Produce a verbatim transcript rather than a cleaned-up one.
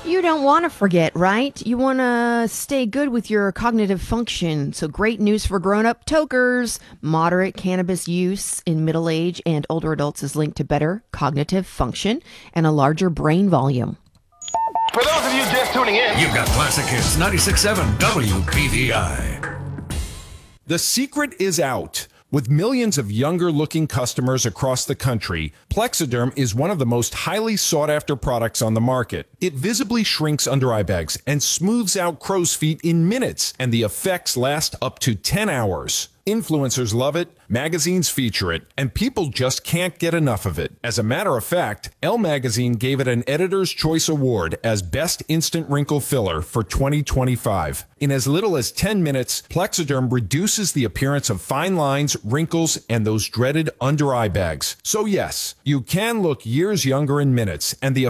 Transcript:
You don't want to forget, right? You want to stay good with your cognitive function. So, great news for grown up tokers. Moderate cannabis use in middle age and older adults is linked to better cognitive function and a larger brain volume. For those of you just tuning in, you've got Classic Hits ninety-six point seven W P V I. The secret is out. With millions of younger-looking customers across the country, Plexiderm is one of the most highly sought-after products on the market. It visibly shrinks under-eye bags and smooths out crow's feet in minutes, and the effects last up to ten hours. Influencers love it, magazines feature it, and people just can't get enough of it. As a matter of fact, Elle Magazine gave it an Editor's Choice Award as Best Instant Wrinkle Filler for twenty twenty-five. In as little as ten minutes, Plexiderm reduces the appearance of fine lines, wrinkles, and those dreaded under-eye bags. So yes, you can look years younger in minutes, and the